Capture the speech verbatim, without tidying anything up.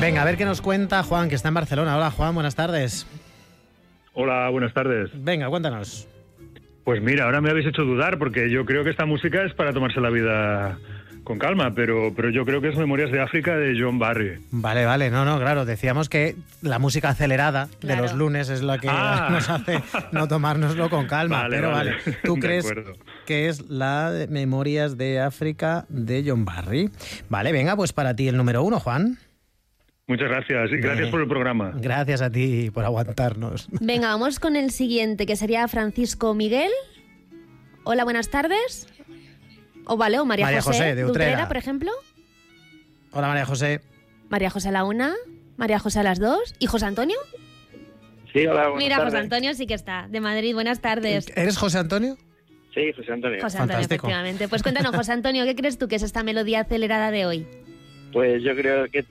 Venga, a ver qué nos cuenta Juan, que está en Barcelona. Hola, Juan, buenas tardes. Hola, buenas tardes. Venga, cuéntanos. Pues mira, ahora me habéis hecho dudar porque yo creo que esta música es para tomarse la vida con calma, pero, pero yo creo que es Memorias de África de John Barry. Vale, vale, no, no, claro, decíamos que la música acelerada Claro. de los lunes es la que Ah. nos hace no tomárnoslo con calma, Vale, pero vale, vale. ¿tú De crees acuerdo. que es la de Memorias de África de John Barry? Vale, venga, pues para ti el número uno, Juan. Muchas gracias y gracias Bien. por el programa. Gracias a ti por aguantarnos. Venga, vamos con el siguiente, que sería Francisco Miguel. Hola, buenas tardes. O vale, o María, María José, de Utrera. por ejemplo. Hola, María José. María José a la una, María José a las dos. ¿Y José Antonio? Sí, hola, buenas Mira, tardes. José Antonio sí que está, de Madrid. Buenas tardes. ¿Eres José Antonio? Sí, José Antonio. José Antonio, Fantástico. efectivamente. Pues cuéntanos, José Antonio, ¿qué crees tú que es esta melodía acelerada de hoy? Pues yo creo que